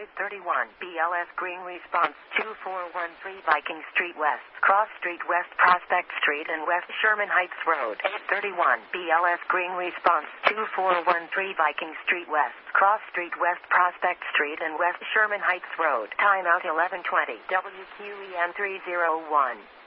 831 BLS Green response 2413 Viking Street West, Cross Street West, Prospect Street and West Sherman Heights Road. 831 BLS Green response 2413 Viking Street West, Cross Street West, Prospect Street and West Sherman Heights Road. Timeout 11:20. WQEN 301.